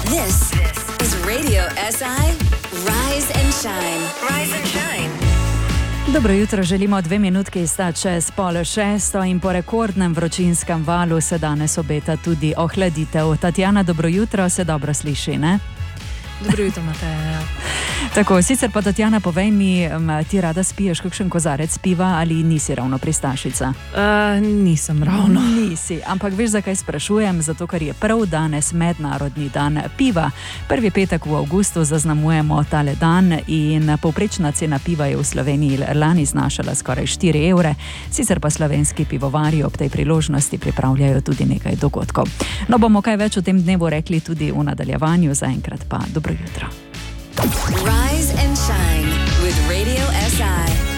This is Radio SI Rise and Shine. Rise and Shine. Dobro jutro, želimo 2 minutke sta čez 5:30 in po rekordnem vročinskem valu se danes obeta tudi ohladitev. Tatjana, dobro jutro, se dobro sliši, ne? Dobro jutro, Mateja. Tako, sicer pa Tatjana, povej mi, ti rada spiješ kakšen kozarec piva ali nisi ravno pristašica? Nisem ravno. Nisi, ampak veš, zakaj sprašujem? Zato, ker je prav danes mednarodni dan piva. Prvi petek v avgustu zaznamujemo tale dan in povprečna cena piva je v Sloveniji lani znašala skoraj 4 evre. Sicer pa slovenski pivovarji ob tej priložnosti pripravljajo tudi nekaj dogodkov. No, bomo kaj več o tem dnevu rekli tudi v nadaljevanju, zaenkrat pa dobro jutro. Rise and Shine with Radio SI.